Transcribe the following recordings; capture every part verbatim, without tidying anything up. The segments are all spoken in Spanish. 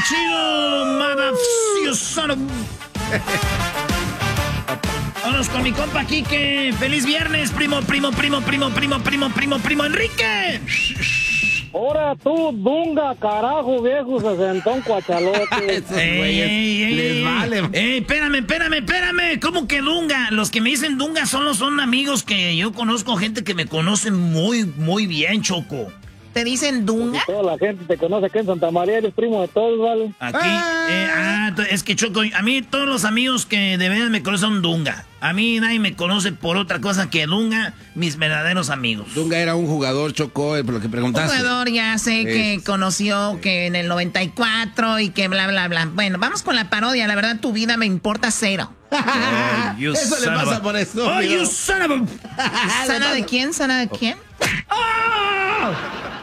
más chido, motherfucker, you son of... Vámonos con mi compa Quique. ¡Feliz viernes, primo, primo, primo, primo, primo, primo, primo, primo, Enrique! Ahora tú, Dunga, carajo, viejo, sesentón cuachalote. Esos güeyes les vale. Ey, espérame, espérame, espérame. ¿Cómo que Dunga? Los que me dicen Dunga solo son amigos que yo conozco, gente que me conoce muy, muy bien, Choco. ¿Te dicen Dunga? Toda la gente te conoce aquí en Santa María, eres primo de todos, ¿vale? Aquí, eh, ah, es que Choco, a mí todos los amigos que de verdad me conocen son Dunga. A mí nadie me conoce por otra cosa que Dunga, mis verdaderos amigos. Dunga era un jugador, Choco, por lo que preguntaste. Un jugador, ya sé, es, que conoció que en el noventa y cuatro y que bla, bla, bla. Bueno, vamos con la parodia. La verdad, tu vida me importa cero. Oh, eso le pasa a... por eso. Oh, you son of a... ¿Sana de quién? ¿Sana de quién? Oh.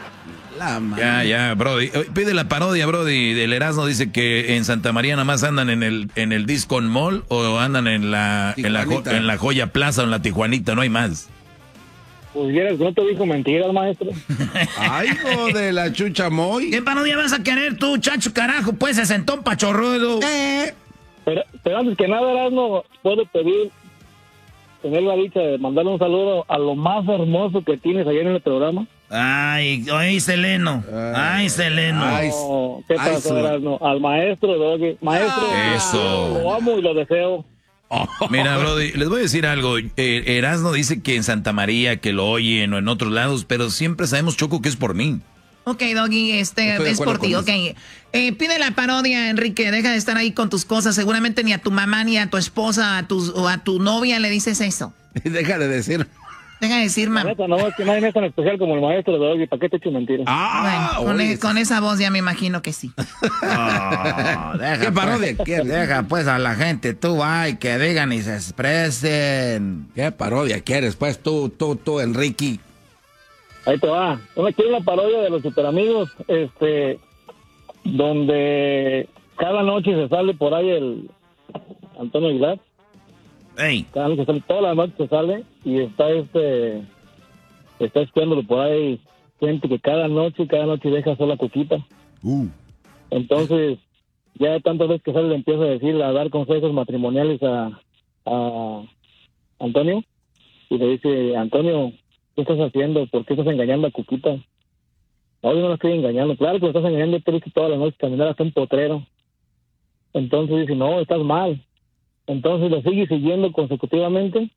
Ya, ya, Brody. Pide la parodia, Brody. Del Erasmo dice que en Santa María nada más andan en el en el Disco Mall o andan en la en la, en la Joya Plaza o en la Tijuanita, no hay más. Pues quieres, no te dijo mentiras, maestro. Ay, hijo de la chucha moy. ¿Qué parodia vas a querer tú, chacho, carajo? Pues se sentó un pachorrudo. Eh. Pero, pero antes que nada, Erasmo, puedo pedir, tener la dicha de mandarle un saludo a lo más hermoso que tienes allá en el programa. Ay, ay, Seleno. Ay, Seleno. Ay, no, ¿qué pasó, Erasmo? Al maestro, Doggy. Maestro, eso. Lo amo y lo deseo. Oh. Mira, Brody, les voy a decir algo. Eh, Erasmo dice que en Santa María, que lo oyen o en otros lados, pero siempre sabemos, Choco, que es por mí. Ok, Doggy, este, es por ti, ok. Eh, pide la parodia, Enrique, deja de estar ahí con tus cosas. Seguramente ni a tu mamá, ni a tu esposa, a tu, o a tu novia le dices eso. Deja de decir... Deja de decir, mamá. No, es que nadie es tan especial como el maestro de Doggy. ¿Para qué te echo mentiras? Ah, bueno, con, e, con esa voz ya me imagino que sí. Oh, deja, ¿qué parodia pues, quieres? Deja pues a la gente, tú, ay, que digan y se expresen. ¿Qué parodia quieres? Pues tú, tú, tú, Enrique. Ahí te va. Yo quiero una parodia de los Superamigos, este, donde cada noche se sale por ahí el Antonio Aguilar. Hey. Cada noche sale, toda la noche se sale y está este, está espiándolo por ahí gente que cada noche, cada noche deja sola Cuquita. Uh. Entonces, ya tantas veces que sale le empieza a decir, a dar consejos matrimoniales a, a Antonio y le dice, Antonio, ¿qué estás haciendo? ¿Por qué estás engañando a Cuquita? No, yo no la estoy engañando. Claro que me estás engañando, yo te he visto toda la noche caminar hasta un potrero. Entonces dice, no, estás mal. Entonces lo sigue siguiendo consecutivamente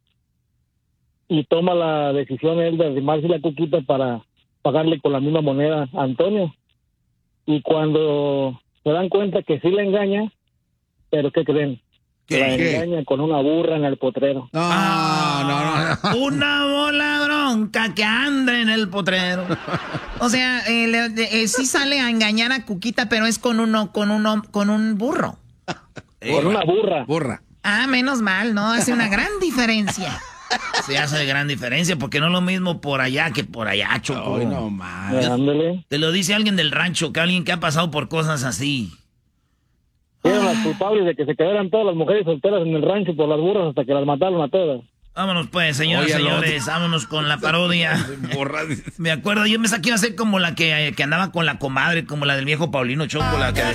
y toma la decisión él de arrimarse la Cuquita para pagarle con la misma moneda a Antonio. Y cuando se dan cuenta que sí le engaña, ¿pero qué creen? ¿Qué? La ¿Qué? engaña con una burra en el potrero. No, ah, no, no. Una bola bronca que anda en el potrero. O sea, eh, le, eh, sí sale a engañar a Cuquita, pero es con uno, con uno, con un burro. Con una burra. Burra. Ah, menos mal, ¿no? Hace una gran diferencia. Se hace gran diferencia porque no es lo mismo por allá que por allá, Choco. Ay, no, man. Ándale. Te lo dice alguien del rancho, que alguien que ha pasado por cosas así. Eran las culpables de que se quedaran todas las mujeres solteras en el rancho por las burras hasta que las mataron a todas. Vámonos pues, señoras y Oye, señores, vámonos con la parodia. Me acuerdo, yo me saqué a hacer como la que, que andaba con la comadre, como la del viejo Paulino Choco, la que